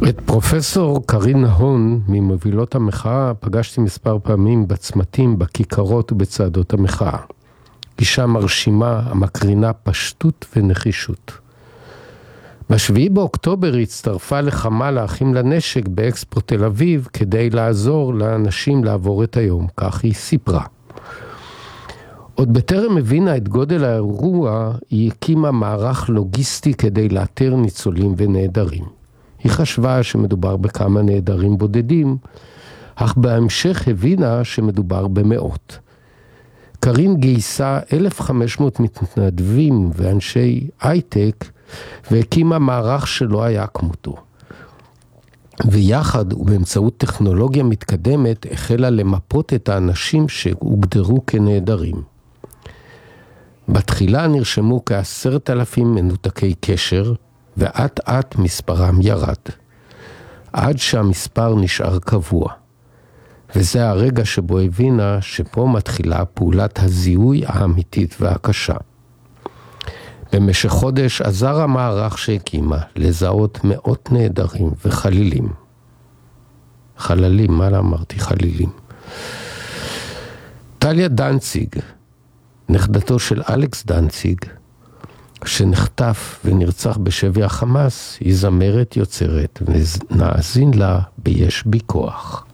את פרופסור קרין הון ממובילות המחאה פגשתי מספר פעמים בצמתים, בכיכרות ובצעדות המחאה. גישה מרשימה המקרינה פשטות ונחישות. ב7 באוקטובר הצטרפה לחמ"ל האחים לנשק באקספו תל אביב כדי לעזור לאנשים לעבור את היום, כך היא סיפרה. עוד בטרם הבינה את גודל האירוע, היא הקימה מערך לוגיסטי כדי לאתר ניצולים ונעדרים. היא חשבה שמדובר בכמה נעדרים בודדים, אך בהמשך הבינה שמדובר במאות. קרין גייסה 1,500 מתנדבים ואנשי הייטק, והקימה מערך שלא היה כמותו. ויחד ובאמצעות טכנולוגיה מתקדמת החלה למפות את האנשים שהוגדרו כנעדרים. בתחילה נרשמו כ10,000 מנותקי קשר, ואט אט מספרם ירד, עד שהמספר נשאר קבוע. וזה הרגע שבו הבינה שפה מתחילה פעולת הזיהוי האמיתית והקשה. במשך חודש עזר המערך שהקימה לזהות מאות נעדרים וחלילים. חללים, מה אמרתי? חלילים. טליה דנציג, נכדתו של אלכס דנציג, שנחטף ונרצח בשבי החמאס, היא זמרת יוצרת, ונאזין לה ביש בי כוח.